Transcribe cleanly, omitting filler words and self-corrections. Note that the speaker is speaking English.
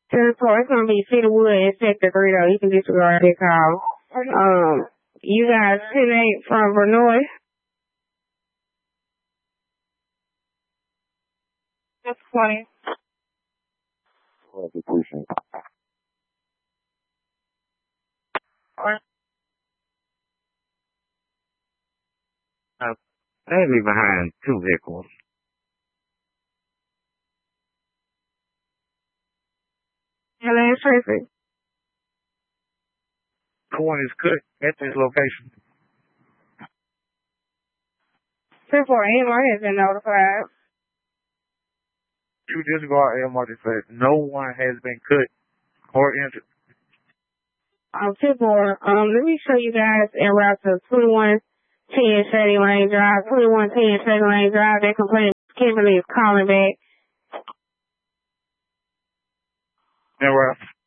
10-4, it's gonna be Cedarwood in Sector 3 though. You can disregard that call. You got 10-8 from Vernoy. That's 20. Well, appreciate it. They be behind 2 vehicles. Hello, Tracy. Corn is cooked at this location. 10-4, AMR has been notified. You disregard AMR that said no one has been cooked or injured. 10-4, let me show you guys en route to 2110 Shady Lane Drive. 2110 Shady Lane Drive. That complaint Kimberly is calling back. En route.